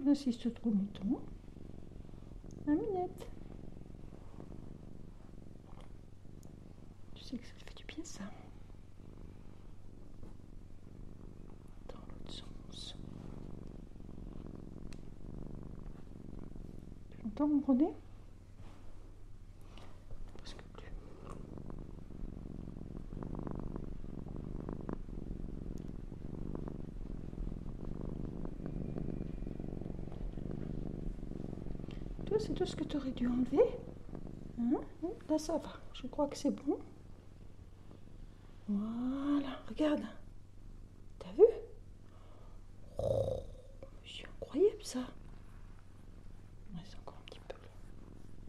Insiste trop longtemps. Aminette. Tu sais que ça te fait du bien, ça. Dans l'autre sens. Plus longtemps, mon René? Presque plus. Toi, c'est tout ce que tu aurais dû enlever. Hein? Là, ça va. Je crois que c'est bon. Voilà, regarde. T'as vu? Oh, c'est incroyable ça.